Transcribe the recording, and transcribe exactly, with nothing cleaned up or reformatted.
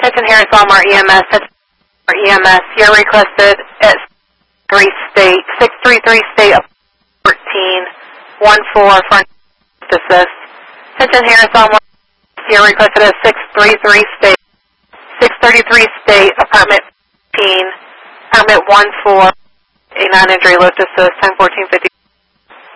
Attention Harris Walmart E M S. Attention Walmart E M S. You're requested at three state six three three state fourteen one four for assist. Attention Harris Walmart. You're requested at six three three state six thirty three state apartment fifteen apartment one four a non-injury lift assist time fourteen fifty.